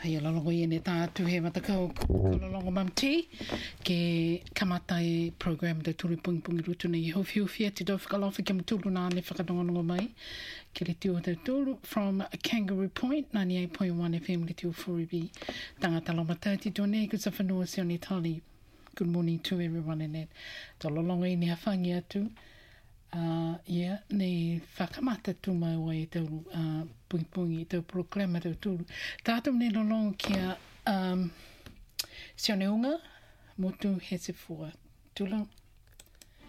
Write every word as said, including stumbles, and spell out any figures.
Hei lalongo i ene tātu he matakau ko lalongo mam ti ke kamata e program te turi pungi pungi rutu nei hofi hofi ati do whakalofa ke mutulu nā ne whakadongonongo mai ke le tiu te tulu from Kangaroo Point ninety-eight point one F M le tiu Furibi tangata loma tauti tōne ku sa whanua se oni tali. Good morning to everyone in it. Tō lalongo i ne hawhangi atu. Uh, yeah, nei whakamata tu mai o e tau uh, pungi pungi, tau proklama tau tūru. Tātou nei lolong kia um, sione unga, motu he se fua. Tūlang.